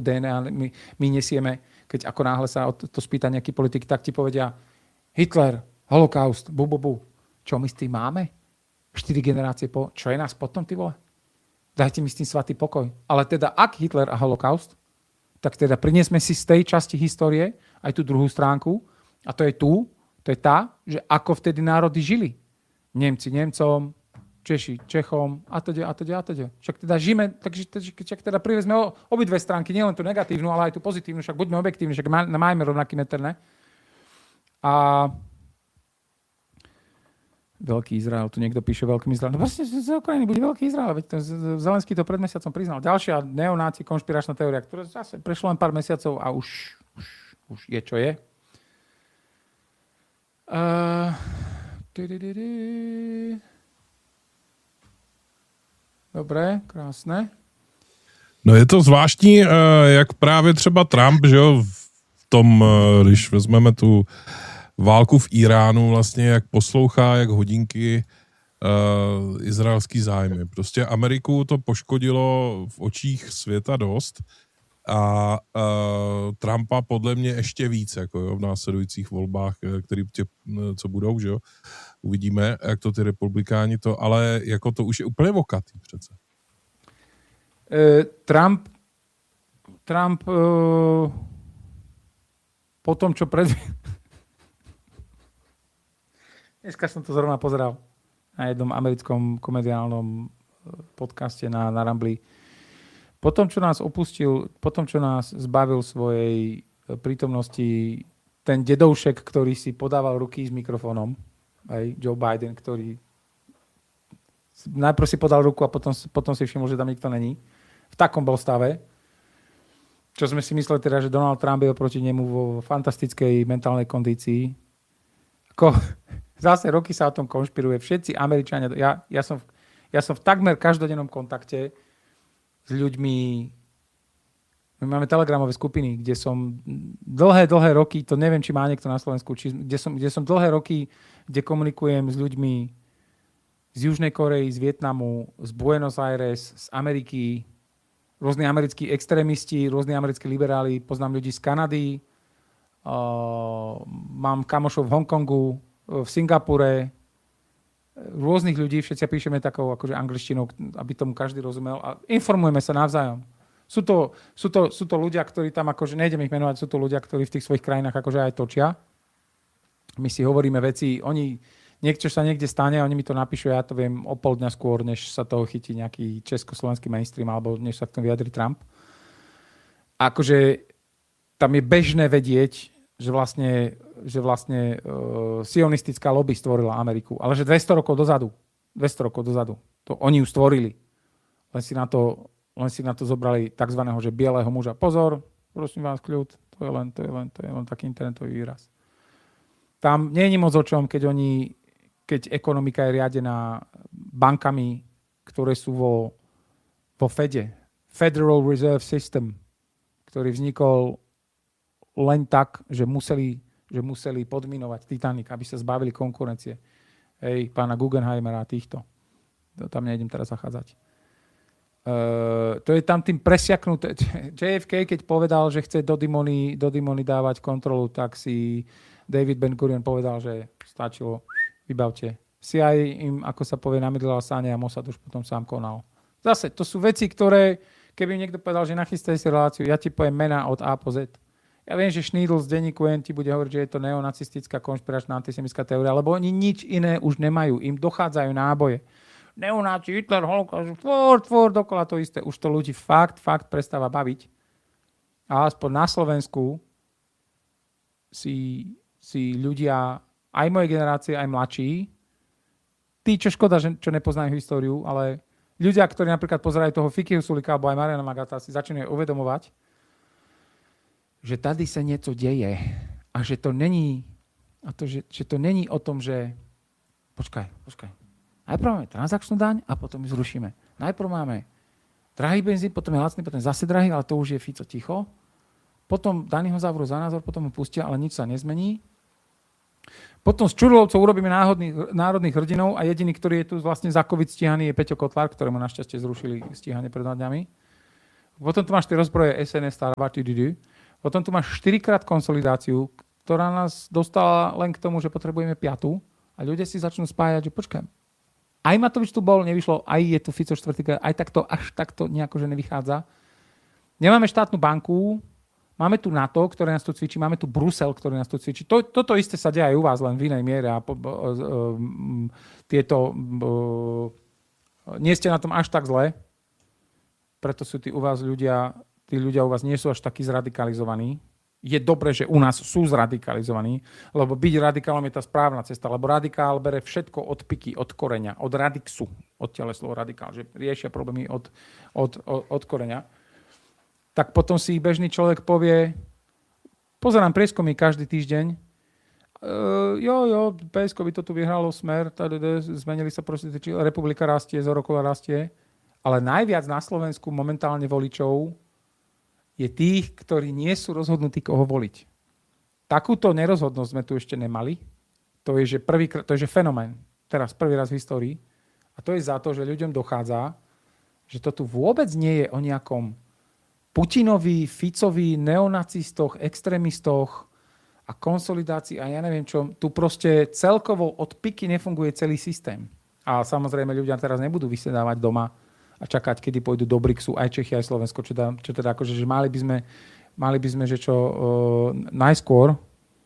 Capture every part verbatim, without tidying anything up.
dé en á my, my nesieme, keď ako náhle sa to, to spýta nejaký politik, tak ti povedia Hitler, holokaust, bu, bu, bu. Čo my s tým máme? Štyri generácie po... Čo je nás potom, ty vole? Dajte mi s tým svatý pokoj. Ale teda, ak Hitler a holokaust, tak teda priniesme si z tej časti histórie aj tú druhú stránku. A to je tu, to je tá, že ako vtedy národy žili. Nemci Nemcom, Češi Čechom a teda, a teda, a teda. Však teda žijeme, takže však teda privezme obidve stránky, nielen tú negatívnu, ale aj tú pozitívnu, však buďme objektívni, však majme rovnaký meter, ne? A Veľký Izrael, tu niekto píše Veľkým Izrael. No proste z Ukrajiny bude Veľký Izrael, veď to Zelenský to pred mesiacom priznal. Ďalšia neonáci konšpiračná teória, ktorá zase prešlo len pár mesiacov a už, už, už je, čo je. Uh, Dobre, krásne. No je to zvláštní, jak právě třeba Trump, že jo, v tom, když vezmeme tu válku v Iránu, vlastně jak poslouchá, jak hodinky uh, izraelský zájmy. Prostě Ameriku to poškodilo v očích světa dost a uh, Trumpa podle mě ještě víc, jako jo, v následujících volbách, který tě, co budou, že jo. Uvidíme, jak to ty republikáni to, ale jako to už je úplně vokatý přece. Uh, Trump Trump uh, po tom, čo pred... Dneska som to zrovna pozeral na jednom americkom komediálnom podcaste na, na Rambli. Po tom, čo nás opustil, po tom, čo nás zbavil svojej prítomnosti ten dedoušek, ktorý si podával ruky s mikrofónom, aj Joe Biden, ktorý najprv si podal ruku a potom, potom si všimol, že tam nikto není. V takom bol stave. Čo sme si mysleli teda, že Donald Trump je oproti nemu vo fantastickej mentálnej kondícii. Ako, zase roky sa o tom konšpiruje. Všetci Američania, ja, ja, som, ja som v takmer každodennom kontakte s ľuďmi. My máme telegramové skupiny, kde som dlhé, dlhé roky, to neviem, či má niekto na Slovensku, či, kde, som, kde som dlhé roky, kde komunikujem s ľuďmi z Južnej Korei, z Vietnamu, z Buenos Aires, z Ameriky, rôzni americkí extrémisti, rôzni americkí liberáli, poznám ľudí z Kanady, uh, mám kamošov v Hongkongu, v Singapure, rôznych ľudí, všetci píšeme takou akože angličtinou, aby tomu každý rozumel a informujeme sa navzájom. Sú to, sú to, sú to ľudia, ktorí tam akože, nejdem ich menovať, sú to ľudia, ktorí v tých svojich krajinách akože aj točia. My si hovoríme veci, oni, niekto sa niekde stane, oni mi to napíšu, ja to viem o pol dňa skôr, než sa toho chytí nejaký československý mainstream, alebo než sa k tomu vyjadri Trump. A akože tam je bežné vedieť, že vlastne, že vlastne uh, sionistická lobby stvorila Ameriku. Ale že dvesto rokov dozadu, dvesto rokov dozadu, to oni ju stvorili. Len si na to, len si na to zobrali takzvaného, že bieleho muža. Pozor, prosím vás, kľud, to je len, to je len, to je len taký internetový výraz. Tam nie je moc o čom, keď oni, keď ekonomika je riadená bankami, ktoré sú vo, vo Fede. Federal Reserve System, ktorý vznikol len tak, že museli, že museli podminovať Titanic, aby sa zbavili konkurencie. Hej, pána Guggenheimera a týchto. To tam nejdem teraz zachádzať. Uh, to je tam tým presiaknuté. J F K, keď povedal, že chce do Dimony, do Dimony dávať kontrolu, tak si David Ben Gurion povedal, že stačilo, vybavte. C I A im, ako sa povie, namydlila sáne a Mossad už potom sám konal. Zase, to sú veci, ktoré, keby niekto povedal, že nachystaj si reláciu, ja ti poviem mená od A po Z. Ja viem, že Schneidl z denníku N ti bude hovoriť, že je to neonacistická, konšpiračná, antisemitská teória, lebo oni nič iné už nemajú. Im dochádzajú náboje. Neonáci, Hitler, holokaust, tvor, tvor, dokola to isté. Už to ľudí fakt, fakt prestáva baviť. A aspoň na Slovensku si, si ľudia, aj mojej generácie, aj mladší, tí, čo škoda, že, čo nepoznajú históriu, ale ľudia, ktorí napríklad pozerajú toho Fikyho Sulika alebo aj Mariana Magata, si začínajú uvedomovať, že tady sa niečo deje a že to není, a to, že, že to není o tom, že počkaj, počkaj. Najprv máme transakčnú daň a potom ju zrušíme. Najprv máme drahý benzín, potom je lacný, potom je zase drahý, ale to už je Fico ticho. Potom daní ho zavrú za názor, potom ho pustia, ale nič sa nezmení. Potom z Čurilovcov urobíme náhodných, národných hrdinov a jediný, ktorý je tu vlastne za COVID stíhaný, je Peťo Kotlár, ktorému našťastie zrušili stíhanie pred dva dňami. Potom tu máš tie rozbroje es en es, Starba, potom tu máš štyrikrát konsolidáciu, ktorá nás dostala len k tomu, že potrebujeme piatu a ľudia si začnú spájať, že počkaj, aj Matovič tu bol, nevyšlo, aj je tu Fico štvrtýkrát, aj takto, až takto nejako, že nevychádza. Nemáme štátnu banku, máme tu NATO, ktoré nás tu cvičí, máme tu Brusel, ktorý nás tu cvičí. To, toto isté sa deje aj u vás, len v inej miere a po, bo, um, tieto um, nie ste na tom až tak zle, preto sú tí u vás ľudia, tí ľudia u vás nie sú až takí zradikalizovaní. Je dobré, že u nás sú zradikalizovaní, lebo byť radikálom je tá správna cesta, lebo radikál bere všetko od piky, od koreňa, od radixu, od teleslovo radikál, že riešia problémy od, od, od, od koreňa. Tak potom si bežný človek povie, pozerám prieskumy každý týždeň, uh, jo, jo, pé es ká by to tu vyhralo, Smer, tadede, zmenili sa proste, republika rastie, Zorokova rastie, ale najviac na Slovensku momentálne voličov je tých, ktorí nie sú rozhodnutí, koho voliť. Takúto nerozhodnosť sme tu ešte nemali. To je, že prvý, to je že fenomén. Teraz prvý raz v histórii. A to je za to, že ľuďom dochádza, že to tu vôbec nie je o nejakom Putinovi, Ficovi, neonacistoch, extrémistoch a konsolidácii a ja neviem čo. Tu proste celkovo od piky nefunguje celý systém. A samozrejme ľudia teraz nebudú vysedávať doma a čakať, kedy pôjdu do BRICSu aj Čechy, aj Slovensko, čo, teda, čo teda akože, že mali by sme, mali by sme že čo uh, najskôr,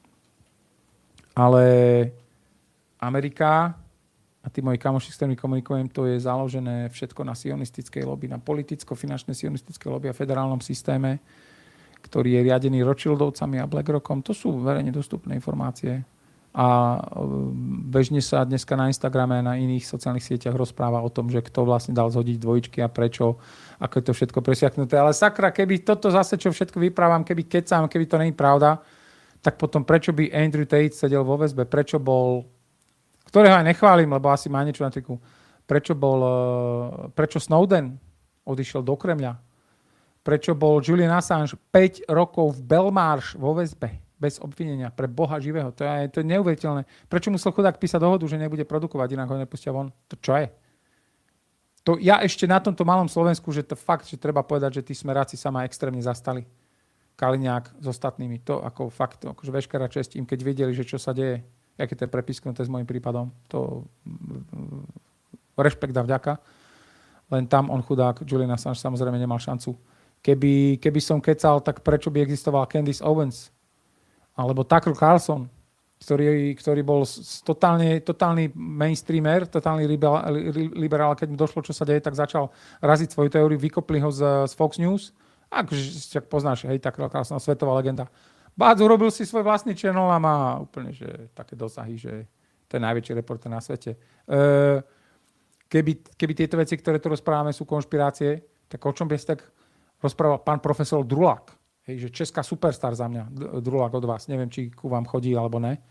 ale Amerika a tí moji kamoši, s ktorými komunikujem, to je založené všetko na sionistickej lobby, na politicko-finančnej sionistickej lobby a federálnom systéme, ktorý je riadený Rothschildovcami a BlackRockom. To sú verejne dostupné informácie. A bežne sa dneska na Instagrame a na iných sociálnych sieťach rozpráva o tom, že kto vlastne dal zhodiť dvojičky a prečo, ako je to všetko presiaknuté. Ale sakra, keby toto zase, čo všetko vyprávam, keby kecám, keby to nie je pravda, tak potom prečo by Andrew Tate sedel vo väzbe? Prečo bol, ktorého aj nechválim, lebo asi má niečo na triku, prečo bol, prečo Snowden odišiel do Kremľa? Prečo bol Julian Assange päť rokov v Belmarsh vo väzbe? Bez obvinenia, pre Boha živého. To je, to je neuveriteľné. Prečo musel chudák písať dohodu, že nebude produkovať, inak ho nepustia von? To čo je? To ja ešte na tomto malom Slovensku, že to fakt, že treba povedať, že tí smeráci sa ma extrémne zastali. Kaliňák s ostatnými. To ako fakt, akože veškerá česť im, keď vedeli, že čo sa deje, aké to je prepisknuté s môjim prípadom, to rešpekt a vďaka. Len tam on chudák, Julian Assange, samozrejme nemal šancu. Keby, keby som kecal, tak prečo by existoval Candice Owens? Alebo Tucker Carlson, ktorý, ktorý bol totálne, totálny mainstreamer, totálny liberál, liberál, keď mu došlo, čo sa deje, tak začal raziť svoju teóriu, vykopli ho z, z Fox News. Akože, ak poznáš, hej, Tucker Carlson, svetová legenda. Bác urobil si svoj vlastný channel a má úplne že, také dosahy, že to je najväčší reporter na svete. E, keby, keby tieto veci, ktoré tu rozprávame, sú konšpirácie, tak o čom by ste tak rozprával pán profesor Drulák? Hej, že česká superstar za mňa, Drulák od vás. Neviem, či ku vám chodí, alebo ne.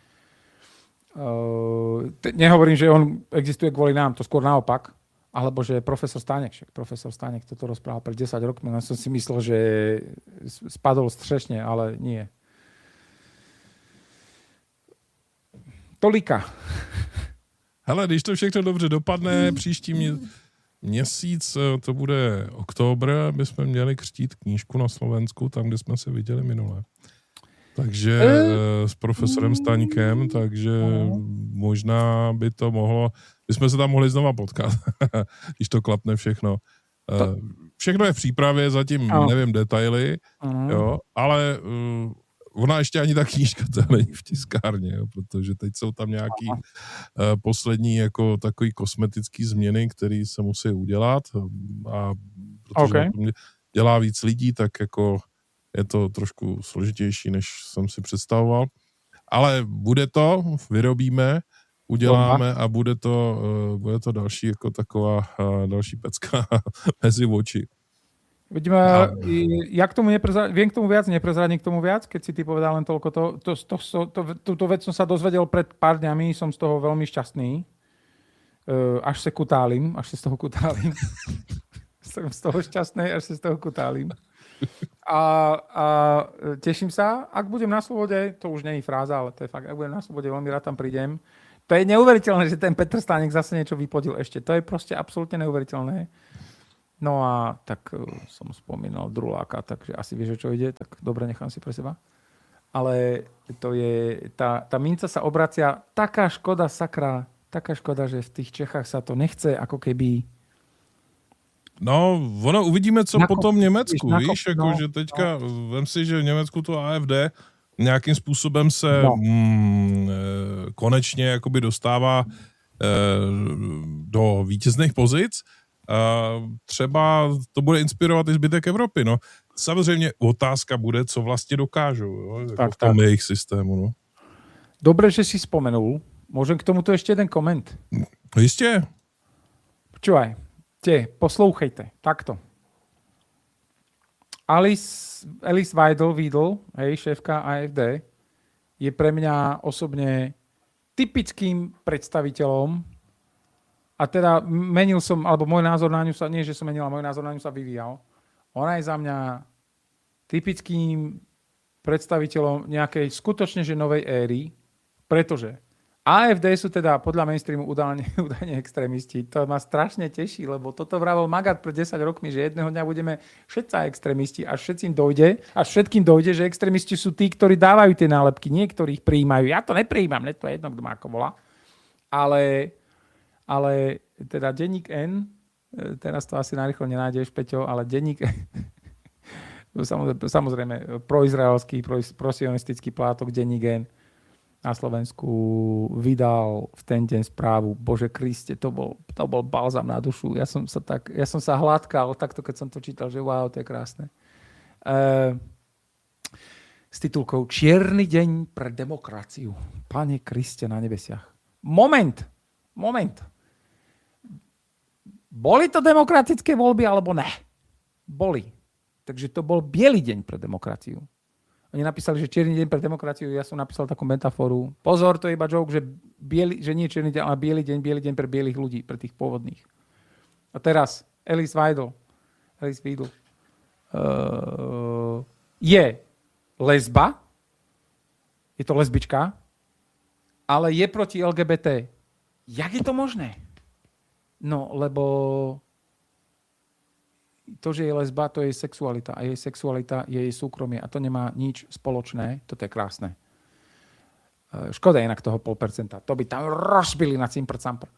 Uh, te, nehovorím, že on existuje kvôli nám, to skôr naopak. Alebo že profesor Stanek, však profesor Stanek toto rozprával pred desať rokmi, len som si myslel, že spadol střešne, ale nie. Tolika. Hele, když to všechno dobře dopadne, příští mě... Měsíc, to bude októbr, my jsme měli křtít knížku na Slovensku, tam, kde jsme se viděli minule. Takže e? s profesorem Staňkem, takže e? možná by to mohlo, my jsme se tam mohli znova potkat, když to klapne všechno. To... Všechno je v přípravě, zatím e? nevím detaily, e? jo, ale uh, ona ještě ani ta knížka to není v tiskárně, jo, protože teď jsou tam nějaký uh, poslední jako takový kosmetický změny, které se musí udělat a protože okay. dělá víc lidí, tak jako je to trošku složitější, než jsem si představoval. Ale bude to, vyrobíme, uděláme a bude to, uh, bude to další jako taková uh, další pecka mezi oči. Vidíme, a... ja k tomu neprezra... viem k tomu viac, neprezradím k tomu viac, keď si ty povedal len toľko. To, to, to, to, to, túto vec som sa dozvedel pred pár dňami, som z toho veľmi šťastný. Uh, až sa kutálim, až sa z toho kutálim. Som z toho šťastný, až sa z toho kutálim. A, a teším sa. Ak budem na slobode, to už nie je fráza, ale to je fakt, ak budem na slobode, veľmi rád tam prídem. To je neuveriteľné, že ten Petr Stanek zase niečo vypodil ešte. To je proste absolútne neuveriteľné. No a tak uh, som spomínal Druláka, takže asi vieš, o čo ide, tak dobre, nechám si pre seba. Ale to je, tá, tá minca sa obracia, taká škoda, sakra, taká škoda, že v tých Čechách sa to nechce, ako keby... No, ono uvidíme, co Nakop, potom v Německu, nakop, víš, jako, no, že teďka, no. vem si, že v Německu to A F D nějakým způsobem se no. mm, konečně jakoby dostává eh, do vítězných pozic. Uh, třeba to bude inspirovat i zbytek Evropy, no. Samozřejmě otázka bude, co vlastně dokážou, jo, jako tak, v tom tak. jejich systému, no. Dobre, že si spomenul. Môžem k tomuto ešte jeden koment? Jistě. Počúvaj, tie, poslouchejte, takto. Alice, Alice Weidel, Weidel, hej, šéfka A F D, je pre mňa osobne typickým predstaviteľom a teda menil som, alebo môj názor na ňu sa, nie že som menil, môj názor na ňu sa vyvíjal. Ona je za mňa typickým predstaviteľom nejakej skutočne že novej éry, pretože A F D sú teda podľa mainstreamu údajne, údajne extrémisti. To ma strašne teší, lebo toto vravel Magat pred desať rokmi, že jedného dňa budeme všetci extrémisti, až všetkým dojde, až všetkým dojde, že extrémisti sú tí, ktorí dávajú tie nálepky, nie ktorí ich prijímajú. Ja to neprijímam, ne to je jedno, kto má ako volá. Ale, ale teda denník N, teraz to asi narýchlo nenájdeš, Peťo, ale denník N, samozrejme, samozrejme proizraelský, prosionistický plátok denník N na Slovensku vydal v ten deň správu. Bože Kriste, to bol, to bol balzam na dušu. Ja som sa tak, ja som sa hladkal takto, keď som to čítal, že wow, to je krásne. E, s titulkou Čierny deň pre demokraciu. Pane Kriste na nebesiach. Moment, moment. Boli to demokratické voľby, alebo ne? Boli. Takže to bol biely deň pre demokraciu. Oni napísali, že čierny deň pre demokraciu, ja som napísal takú metaforu. Pozor, to je iba joke, že, bieli, že nie čierny deň, ale biely deň, biely deň pre bielých ľudí, pre tých pôvodných. A teraz Alice Weidel, Alice Weidel uh, je lesba, je to lesbička, ale je proti L G B T. Jak je to možné? No, lebo to, že je lesba, to je jej sexualita. A jej sexualita je jej súkromie. A to nemá nič spoločné. Toto je krásne. Škoda inak toho pol percenta. To by tam rozbili na cimpr-campr.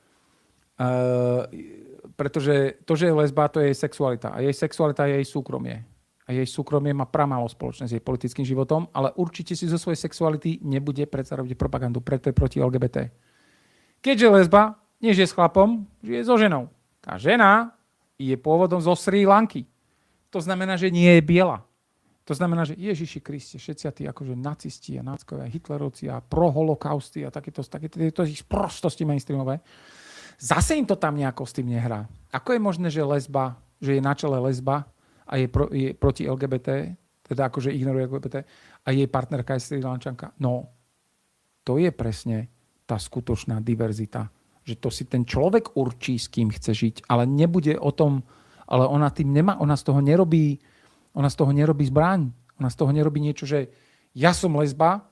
Uh, pretože to, že je lesba, to je jej sexualita. A jej sexualita je jej súkromie. A jej súkromie má pramálo spoločné s jej politickým životom, ale určite si zo svojej sexuality nebude predsa robiť propagandu, preto je proti L G B T. Keďže je lesba, nie žije s chlapom, žije so ženou. Tá žena je pôvodom zo Srí Lanky. To znamená, že nie je biela. To znamená, že Ježiši Kriste, všetci tí akože nacisti a náckovia, hitlerovci a proholokausty a takéto, takéto, takéto prostosti mainstreamové. Zase im to tam nejako s tým nehrá. Ako je možné, že lesba, že je na čele lesba a je, pro, je proti L G B T, teda akože ignoruje L G B T a jej partnerka je Srí Lančanka? No, to je presne tá skutočná diverzita. Že to si ten človek určí, s kým chce žiť, ale nebude o tom, ale ona tým nemá, ona z toho nerobí, ona z toho nerobí zbraň. Ona z toho nerobí niečo, že ja som lesba,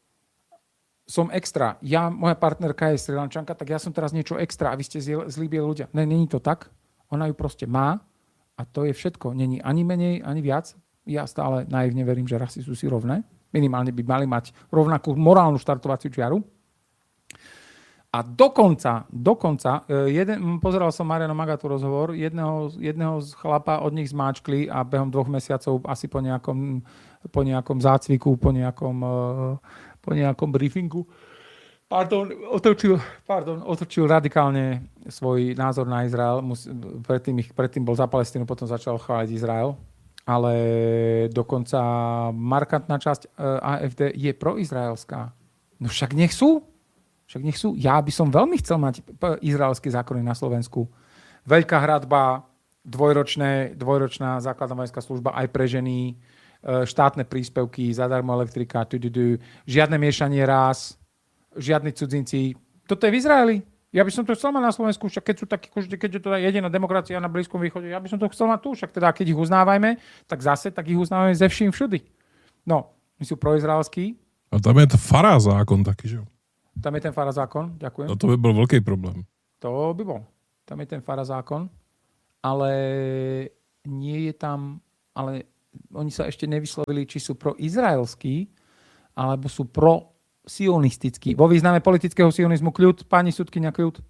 som extra. Ja, moja partnerka je Srí Lančanka, tak ja som teraz niečo extra a vy ste zlí bieli ľudia. Ne, není to tak. Ona ju proste má a to je všetko. Není ani menej, ani viac. Ja stále naivne verím, že rasy sú si rovné. Minimálne by mali mať rovnakú morálnu štartovaciu čiaru. A dokonca, dokonca, jeden, pozeral som Mariano Magatu rozhovor, jedného, jedného z chlapa od nich zmáčkli a behom dvoch mesiacov asi po nejakom, po nejakom zácviku, po nejakom, po nejakom briefingu, pardon, otočil, pardon, otočil radikálne svoj názor na Izrael. Mus, predtým, predtým bol za Palestínu, potom začal chváliť Izrael. Ale dokonca markantná časť A F D je proizraelská. No však nech sú. Však nech sú. Ja by som veľmi chcel mať izraelské zákony na Slovensku. Veľká hradba, dvojročné, dvojročná základná vojenská služba aj pre ženy, štátne príspevky, zadarmo elektrika, tududu, žiadne miešanie rás, žiadni cudzinci. Toto je v Izraeli. Ja by som to chcel mať na Slovensku, však keď sú takí, keď je to jediná demokracia na Blízkom východe, ja by som to chcel mať tu, však teda keď ich uznávajme, tak zase tak ich uznávajme ze vším všudy. No, my sú proizraelskí. A tam je to fará zákon taký, že jo? Tam je ten fara zákon, ďakujem. No to by bol veľký problém. To by bol. Tam je ten fara zákon. ale nie je tam, ale oni sa ešte nevyslovili, či sú pro-izraelskí, alebo sú pro-sionistickí. Vo význame politického sionizmu kľud, pani sudkyňa kľud.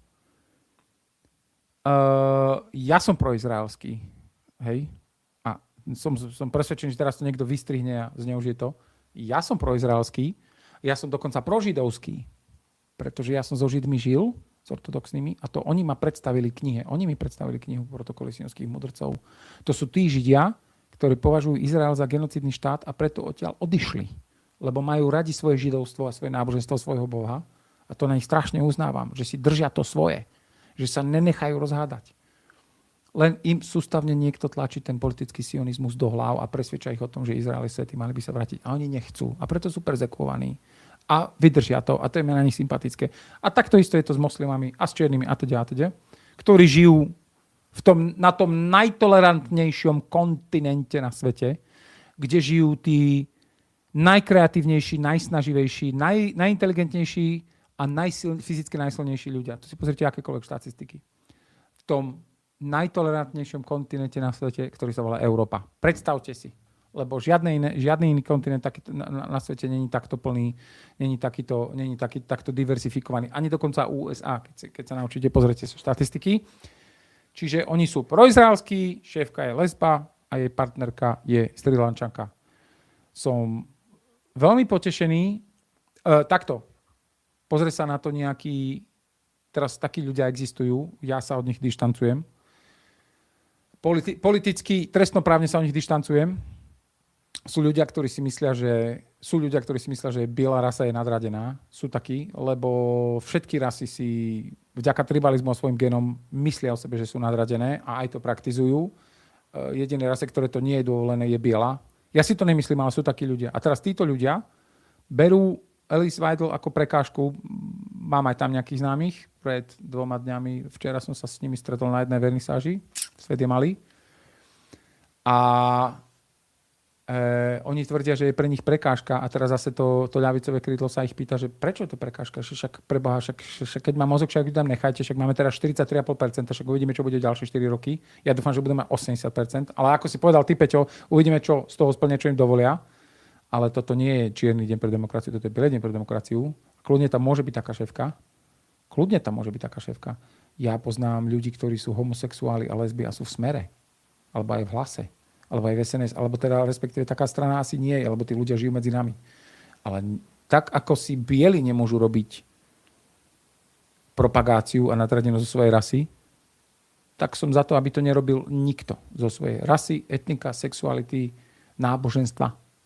Uh, ja som pro-izraelský. Hej. A som, som presvedčený, že teraz to niekto vystrihne a zneužije to. Ja som pro-izraelský. Ja som dokonca pro-židovský. Pretože ja som so Židmi žil, s ortodoxnými, a to oni ma predstavili knihe. Oni mi predstavili knihu Protokoly sionských mudrcov. To sú tí Židia, ktorí považujú Izrael za genocidný štát a preto odtiaľ odišli. Lebo majú radi svoje židovstvo a svoje náboženstvo svojho Boha. A to na nich strašne uznávam, že si držia to svoje. Že sa nenechajú rozhádať. Len im sústavne niekto tlačí ten politický sionizmus do hlav a presvedča ich o tom, že Izrael je svätý, mali by sa vrátiť. A oni nechcú. A preto sú perzekvovaní. A vydržia to. A to je mi na nich sympatické. A takto isto je to s moslimami a s čiernymi a teda a teda, ktorí žijú v tom, na tom najtolerantnejšom kontinente na svete, kde žijú tí najkreatívnejší, najsnaživejší, naj, najinteligentnejší a najsil, fyzicky najsilnejší ľudia. Tu si pozrite akékoľvek štatistiky. V tom najtolerantnejšom kontinente na svete, ktorý sa volá Európa. Predstavte si. Lebo žiadny, iné, žiadny iný kontinent taký, na, na svete není takto plný, není, takýto, není taký, takto diversifikovaný. Ani dokonca ú es á, keď, sa, keď sa naučíte, pozrite sú štatistiky. Čiže oni sú proizraelskí, šéfka je lesba a jej partnerka je Sri Lančanka. Som veľmi potešený. E, takto, pozrie sa na to nejaký, teraz takí ľudia existujú, ja sa od nich dištancujem. Politi- politicky, trestnoprávne sa od nich dištancujem. Sú ľudia, ktorí si myslia, že sú ľudia, ktorí si myslia, že biela rasa je nadradená. Sú takí, lebo všetky rasy si vďaka tribalizmu a svojim genom myslia o sebe, že sú nadradené a aj to praktizujú. Jediné rase, ktoré to nie je dovolené, je biela. Ja si to nemyslím, ale sú takí ľudia. A teraz títo ľudia berú Alice Weidel ako prekážku. Mám aj tam nejakých známych. Pred dvoma dňami, včera som sa s nimi stretol na jednej vernisáži. Svet je malý. A Eh, oni tvrdia, že je pre nich prekážka a teraz zase to, to ľavicové krídlo sa ich pýta, že prečo je to prekážka? Však preboha, však, však keď má mozog, však tam nechajte, však máme teraz štyridsaťtri celá päť percenta, však uvidíme, čo bude ďalšie štyri roky. Ja dúfam, že budeme mať osemdesiat percent, ale ako si povedal ty, Peťo, uvidíme, čo z toho splnia, čo im dovolia. Ale toto nie je čierny deň pre demokraciu, toto je bielý deň pre demokraciu. Kľudne tam môže byť taká šéfka. Kľudne tam môže byť taká šéfka. Ja poznám ľudí, ktorí sú homosexuáli a lesby a sú v Smere. Alebo aj v Hlase. Alebo aj v es en es, alebo teda respektíve taká strana asi nie je, lebo tí ľudia žijú medzi nami. Ale tak, ako si bieli nemôžu robiť propagáciu a nadradenosť zo svojej rasy, tak som za to, aby to nerobil nikto zo svojej rasy, etnika, sexuality, náboženstva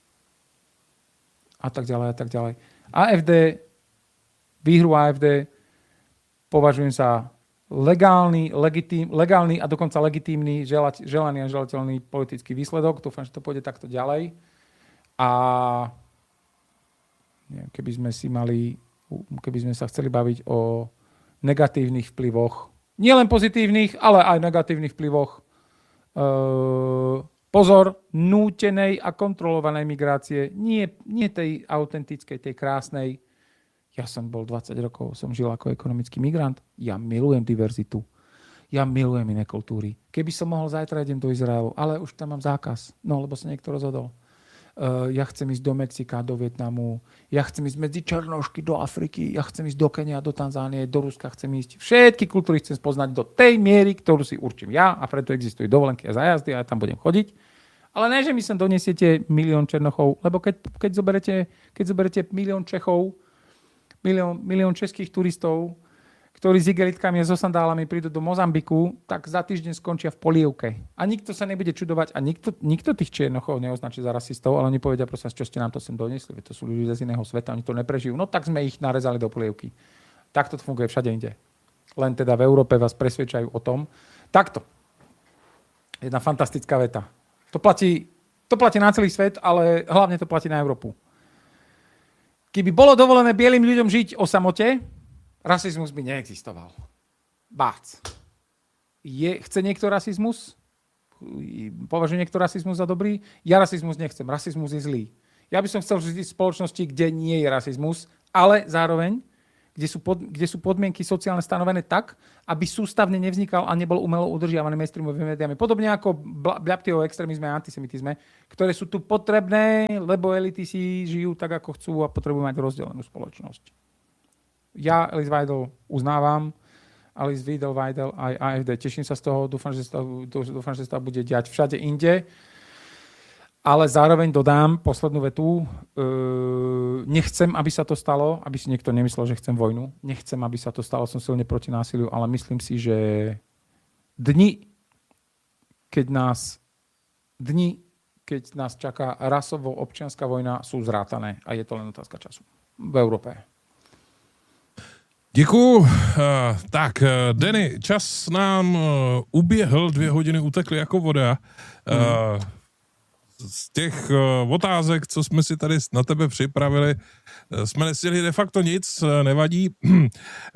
a tak ďalej a tak ďalej. á ef dé, výhru á ef dé považujem za legálny, legitím, legálny a dokonca legitímny, želať, želaný a želateľný politický výsledok. Dúfam, že to pôjde takto ďalej. A neviem, keby sme si mali, keby sme sa chceli baviť o negatívnych vplyvoch, nielen pozitívnych, ale aj negatívnych vplyvoch, e, pozor, nútenej a kontrolovanej migrácie, nie, nie tej autentickej, tej krásnej. Ja som bol dvadsať rokov, som žil ako ekonomický migrant. Ja milujem diverzitu. Ja milujem iné kultúry. Keby som mohol, zajtra idem do Izraelu, ale už tam mám zákaz. No, lebo sa niekto rozhodol. Uh, ja chcem ísť do Mexika, do Vietnamu. Ja chcem ísť medzi Černošky do Afriky. Ja chcem ísť do Kenia, do Tanzánie, do Ruska chcem ísť. Všetky kultúry chcem spoznať do tej miery, ktorú si určím ja a preto existujú dovolenky a zájazdy a ja tam budem chodiť. Ale ne, že mi sem donesiete milión Černochov, lebo keď, keď, zoberete, keď zoberete milión Čechov, Milión, milión českých turistov, ktorí s igelitkami a so sandálami prídu do Mozambiku, tak za týždeň skončia v polievke. A nikto sa nebude čudovať a nikto, nikto tých Černochov neoznačí za rasistov, ale oni povedia, prosím, čo ste nám to sem doniesli, to sú ľudia z iného sveta, oni to neprežijú. No tak sme ich narezali do polievky. Takto to funguje všade inde. Len teda v Európe vás presvedčajú o tom. Takto. Jedna fantastická veta. To platí, to platí na celý svet, ale hlavne to platí na Európu. Keby bolo dovolené bielým ľuďom žiť o samote, rasizmus by neexistoval. Bác. Je, chce niekto rasizmus? Považuje niekto rasizmus za dobrý? Ja rasizmus nechcem. Rasizmus je zlý. Ja by som chcel žiť v spoločnosti, kde nie je rasizmus, ale zároveň, kde sú, pod, kde sú podmienky sociálne stanovené tak, aby sústavne nevznikal a nebol umelo udržiavaný mainstreamovými médiami. Podobne ako bľapty o extrémizme a antisemitizme, ktoré sú tu potrebné, lebo elity si žijú tak, ako chcú a potrebujú mať rozdelenú spoločnosť. Ja Alice Weidel uznávam, Alice Weidel, Weidel aj á ef dé. Teším sa z toho, dúfam, že sa to, dúfam, že sa to bude diať všade inde. Ale zároveň dodám poslednú vetu. Uh, nechcem, aby sa to stalo, aby si niekto nemyslel, že chcem vojnu. Nechcem, aby sa to stalo, som silne proti násiliu, ale myslím si, že dni, keď nás, dni, keď nás čaká rasovo občianská vojna, sú zrátané a je to len otázka času v Európe. Děkuju. Uh, tak, uh, Denny, čas nám uh, uběhl, dvě hodiny utekly jako voda. Uh, mm. Z těch uh, otázek, co jsme si tady na tebe připravili, uh, jsme nestihli de facto nic, uh, nevadí. Uh,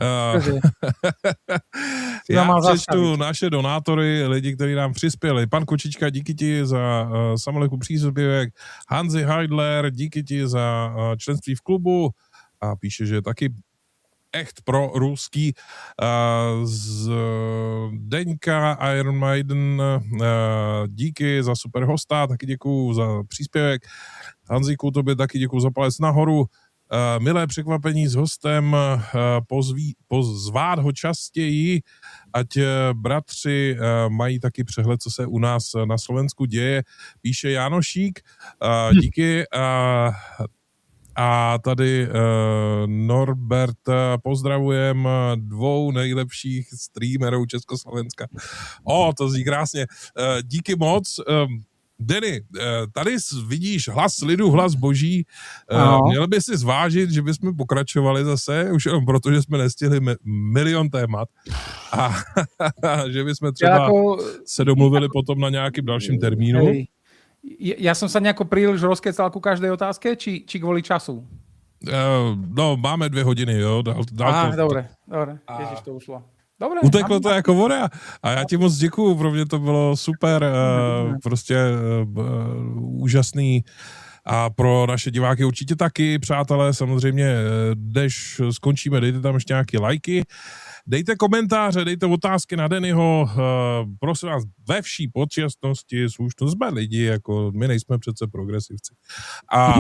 já přečtu naše donátory, lidi, kteří nám přispěli. Pan Kočička, díky ti za uh, samoleku příspěvek. Hanzi Heidler, díky ti za uh, členství v klubu. A píše, že je taky echt pro ruský. Uh, z Deňka Iron Maiden, uh, díky za super hosta, taky děkuju za příspěvek. Hanzíku, tobě taky děkuju za palec nahoru. Uh, milé překvapení s hostem, uh, pozví, pozvát ho častěji, ať uh, bratři uh, mají taky přehled, co se u nás na Slovensku děje, píše Jánošík. Uh, díky. Uh, A tady uh, Norbert, pozdravujem dvou nejlepších streamerů Československa. O, to zní krásně. Uh, díky moc. Um, Denny, uh, tady vidíš hlas lidu, hlas boží. Uh, no. Měl by si zvážit, že bychom pokračovali zase, už jenom proto, že jsme nestihli mi- milion témat. A že bychom třeba jako, se domluvili jako, potom na nějakým dalším termínu. Hej. Ja som sa nejako príliš rozkecal ku každej otázke, či, či kvôli času? Uh, no, máme dvě hodiny, jo. Dál, dál Aha, to, dobre, dobre. A... Ježiš, to ušlo. Dobre. Uteklo to jako voda. A já ti moc děkuju, pro mě to bylo super, uh, prostě uh, úžasný. A pro naše diváky určitě taky, přátelé, samozřejmě, než skončíme, dejte tam ještě nějaké lajky. Dejte komentáře, dejte otázky na Dennyho, uh, prosím vás, ve vší podčastnosti, slušnost, jsme lidi, jako my nejsme přece progresivci. A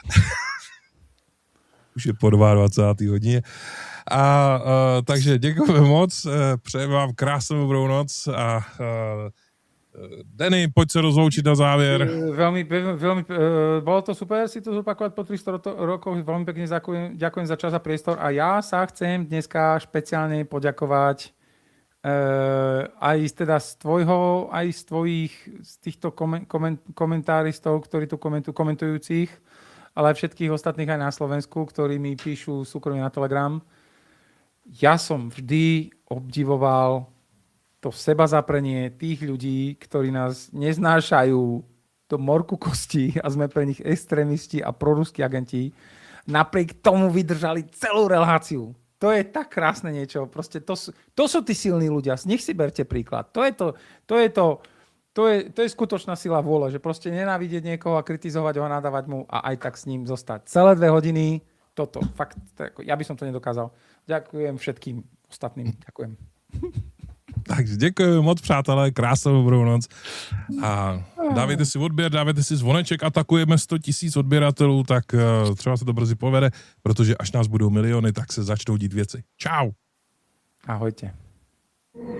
už je po dvacáté druhé hodině. A uh, takže děkujeme moc, uh, přejeme vám krásnou dobrou noc a uh, Denny, pojď se rozloučit na závěr. Veľmi, veľmi, uh, bolo to super si to zopakovať po tristo rokoch. Veľmi pekne ďakujem, ďakujem za čas a priestor. A ja sa chcem dneska špeciálne poďakovať uh, aj teda z tvojho, aj z tvojich, z týchto komen, komen, komentáristov, ktorí tu komentujú, komentujúcich, ale aj všetkých ostatných aj na Slovensku, ktorí mi píšu súkromne na Telegram. Ja som vždy obdivoval to seba zaprenie tých ľudí, ktorí nás neznášajú do morku kosti a sme pre nich extrémisti a proruskí agenti, napriek tomu vydržali celú reláciu. To je tak krásne niečo. Proste to, to sú tí silní ľudia. Z nich si berte príklad. To je to, to je to, to je, to je skutočná sila vôle, že proste nenávidieť niekoho a kritizovať ho, nadávať mu a aj tak s ním zostať. Celé dve hodiny toto. Fakt, ja by som to nedokázal. Ďakujem všetkým ostatným. Ďakujem. Takže děkuji moc, přátelé, krásnou dobrou noc. A dávejte si odběr, dávejte si zvoneček, atakujeme sto tisíc odběratelů, tak uh, třeba se to brzy povede, protože až nás budou miliony, tak se začnou dít věci. Čau. Ahojte.